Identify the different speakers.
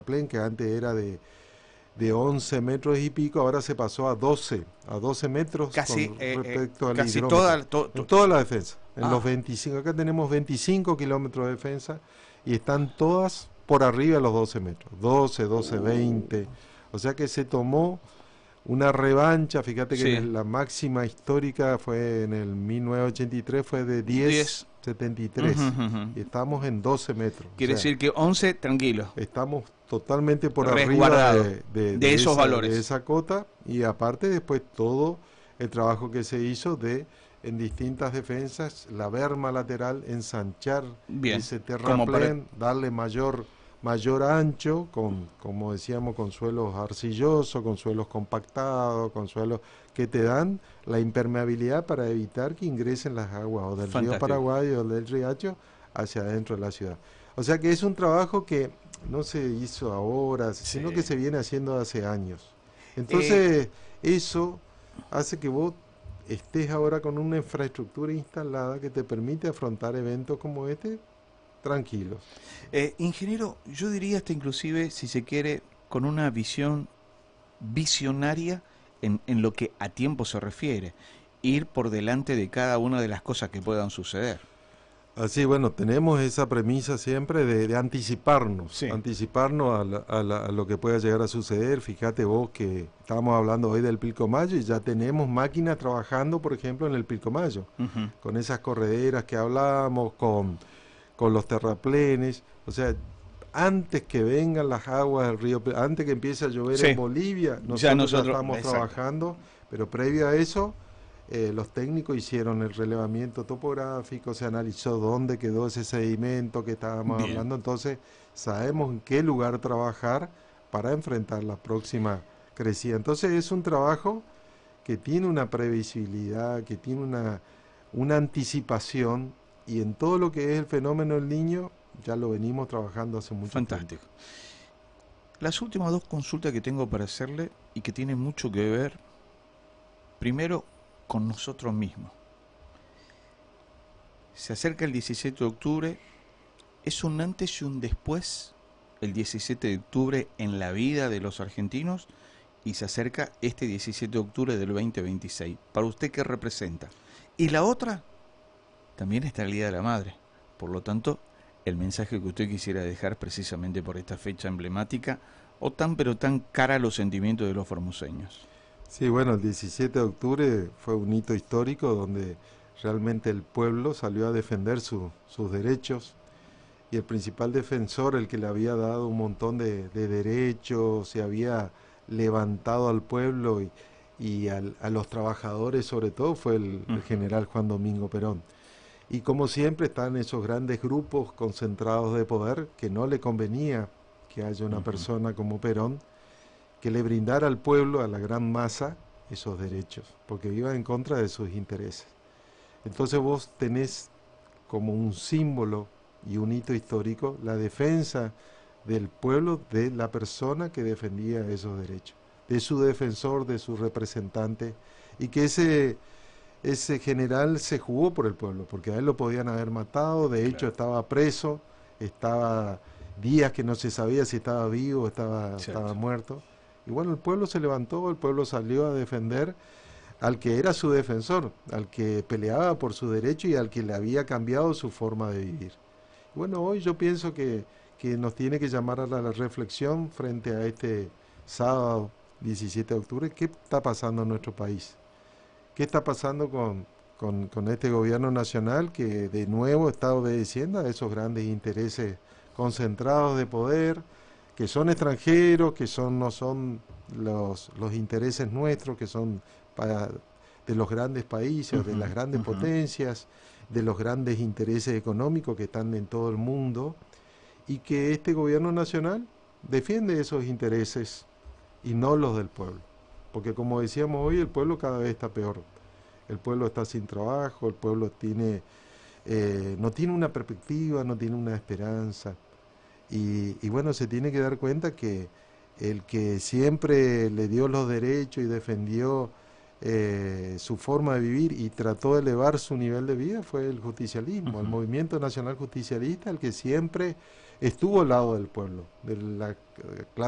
Speaker 1: terraplén, que antes era de 11 metros y pico, ahora se pasó a 12 metros
Speaker 2: Casi,
Speaker 1: con respecto al
Speaker 2: casi
Speaker 1: hidrómetro.
Speaker 2: toda...
Speaker 1: En toda la defensa, en los
Speaker 2: Ah,
Speaker 1: 25, acá tenemos 25 kilómetros de defensa y están todas por arriba de los 12 metros, 12, 12, 20. O sea que se tomó una revancha, fíjate que
Speaker 2: sí,
Speaker 1: la máxima histórica fue en el 1983, fue de
Speaker 2: 10.
Speaker 1: 10,73 y estamos en 12 metros. O
Speaker 2: Quiere
Speaker 1: sea,
Speaker 2: decir que 11, tranquilo,
Speaker 1: estamos totalmente por arriba
Speaker 2: resguardado de esos
Speaker 1: de
Speaker 2: valores.
Speaker 1: esa cota y aparte después todo el trabajo que se hizo de en distintas defensas, la berma lateral, ensanchar
Speaker 2: Bien,
Speaker 1: ese
Speaker 2: como para...
Speaker 1: terraplén, darle mayor ancho, como decíamos, con suelos arcillosos, con suelos compactados, con suelos que te dan la impermeabilidad para evitar que ingresen las aguas o del río
Speaker 2: Fantástico.
Speaker 1: Paraguay o del Riacho hacia adentro de la ciudad. O sea que es un trabajo que no se hizo ahora,
Speaker 2: Sí.
Speaker 1: sino que se viene haciendo hace años.
Speaker 2: Eh,
Speaker 1: Entonces, eso hace que vos estés ahora con una infraestructura instalada que te permite afrontar eventos como este tranquilos.
Speaker 2: ingeniero, yo diría hasta inclusive, si se quiere, con una visión visionaria en lo que a tiempo se refiere, ir por delante de cada una de las cosas que puedan suceder.
Speaker 1: Así, bueno, tenemos esa premisa siempre de anticiparnos,
Speaker 2: Sí.
Speaker 1: anticiparnos a lo que pueda llegar a suceder. Fíjate vos que estábamos hablando hoy del Pilcomayo y ya tenemos máquinas trabajando, por ejemplo, en el Pilcomayo,
Speaker 2: Ujú.
Speaker 1: con esas correderas que hablamos, con los terraplenes. O sea, antes que vengan las aguas del río, antes que empiece a llover en
Speaker 2: Sí,
Speaker 1: Bolivia,
Speaker 2: ya
Speaker 1: nosotros ya
Speaker 2: nosotros,
Speaker 1: estamos
Speaker 2: exacto.
Speaker 1: trabajando, pero previo a eso los técnicos hicieron el relevamiento topográfico, se analizó dónde quedó ese sedimento que estábamos
Speaker 2: Bien.
Speaker 1: hablando, entonces sabemos en qué lugar trabajar para enfrentar la próxima crecida. Entonces es un trabajo que tiene una previsibilidad, que tiene una anticipación y en todo lo que es el fenómeno del niño ya lo venimos trabajando hace mucho tiempo.
Speaker 2: Fantástico. Las últimas dos consultas que tengo para hacerle y que tienen mucho que ver, primero, con nosotros mismos. Se acerca el 17 de octubre, es un antes y un después el 17 de octubre en la vida de los argentinos y se acerca este 17 de octubre del 2026. ¿Para usted qué representa? Y la otra, también está el Día de la Madre. Por lo tanto, el mensaje que usted quisiera dejar precisamente por esta fecha emblemática o tan pero tan cara a los sentimientos de los formoseños.
Speaker 1: Sí, bueno, el 17 de octubre fue un hito histórico donde realmente el pueblo salió a defender sus derechos y el principal defensor, el que le había dado un montón de derechos, se había levantado al pueblo y a los trabajadores sobre todo, fue el general Juan Domingo Perón. Y como siempre están esos grandes grupos concentrados de poder que no le convenía que haya una persona como Perón que le brindara al pueblo, a la gran masa, esos derechos, porque iba en contra de sus intereses. Entonces vos tenés como un símbolo y un hito histórico la defensa del pueblo de la persona que defendía esos derechos, de su defensor, de su representante, y que ese general se jugó por el pueblo, porque a él lo podían haber matado, de hecho
Speaker 2: Claro,
Speaker 1: estaba preso, estaba días que no se sabía si estaba vivo o estaba
Speaker 2: cierto.
Speaker 1: muerto. Y bueno, el pueblo se levantó, el pueblo salió a defender al que era su defensor, al que peleaba por su derecho y al que le había cambiado su forma de vivir. Bueno, hoy yo pienso que nos tiene que llamar a la reflexión frente a este sábado 17 de octubre, ¿qué está pasando en nuestro país? ¿Qué está pasando con este gobierno nacional que de nuevo está obedeciendo a esos grandes intereses concentrados de poder, que son extranjeros, que no son los intereses nuestros, que son para, de los grandes países, de las grandes potencias, de los grandes intereses económicos que están en todo el mundo, y que este gobierno nacional defiende esos intereses y no los del pueblo. Porque como decíamos hoy, el pueblo cada vez está peor. El pueblo está sin trabajo, el pueblo no tiene una perspectiva, no tiene una esperanza. Y bueno, se tiene que dar cuenta que el que siempre le dio los derechos y defendió su forma de vivir y trató de elevar su nivel de vida fue el justicialismo, el movimiento nacional justicialista, el que siempre estuvo al lado del pueblo, de la clase